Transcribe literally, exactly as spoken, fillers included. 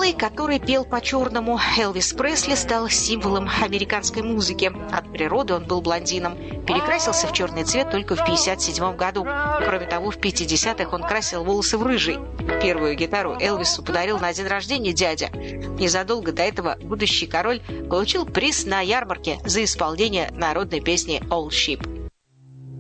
Преслей, который пел по-черному. Элвис Пресли стал символом американской музыки. От природы он был блондином. Перекрасился в черный цвет только в пятьдесят седьмом году. Кроме того, в пятидесятых он красил волосы в рыжий. Первую гитару Элвису подарил на день рождения дядя. Незадолго до этого будущий король получил приз на ярмарке за исполнение народной песни «Old Ship».